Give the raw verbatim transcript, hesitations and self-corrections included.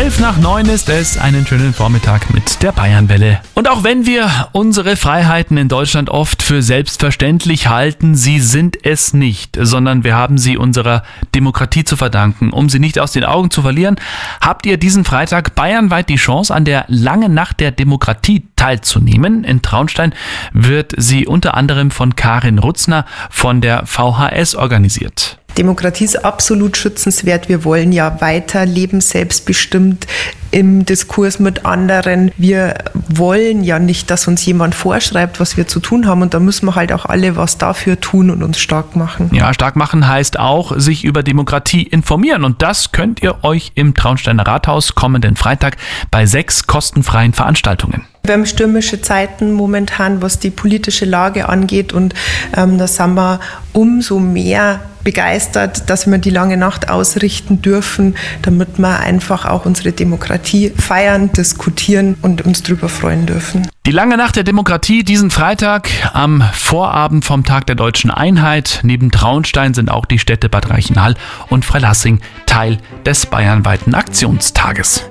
Elf nach neun ist es, einen schönen Vormittag mit der Bayernwelle. Und auch wenn wir unsere Freiheiten in Deutschland oft für selbstverständlich halten, sie sind es nicht, sondern wir haben sie unserer Demokratie zu verdanken. Um sie nicht aus den Augen zu verlieren, habt ihr diesen Freitag bayernweit die Chance, an der langen Nacht der Demokratie teilzunehmen. In Traunstein wird sie unter anderem von Karin Rutzner von der V H S organisiert. Demokratie ist absolut schützenswert. Wir wollen ja weiterleben, selbstbestimmt im Diskurs mit anderen. Wir wollen ja nicht, dass uns jemand vorschreibt, was wir zu tun haben. Und da müssen wir halt auch alle was dafür tun und uns stark machen. Ja, stark machen heißt auch, sich über Demokratie informieren. Und das könnt ihr euch im Traunsteiner Rathaus kommenden Freitag bei sechs kostenfreien Veranstaltungen. Wir haben stürmische Zeiten momentan, was die politische Lage angeht, und ähm, da sind wir umso mehr begeistert, dass wir die lange Nacht ausrichten dürfen, damit wir einfach auch unsere Demokratie feiern, diskutieren und uns drüber freuen dürfen. Die lange Nacht der Demokratie diesen Freitag am Vorabend vom Tag der Deutschen Einheit. Neben Traunstein sind auch die Städte Bad Reichenhall und Freilassing Teil des bayernweiten Aktionstages.